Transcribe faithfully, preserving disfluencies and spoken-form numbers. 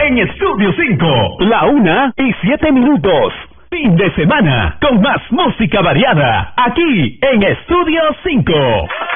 en Estudio cinco. La una y siete minutos. Fin de semana con más música variada aquí en Estudio cinco.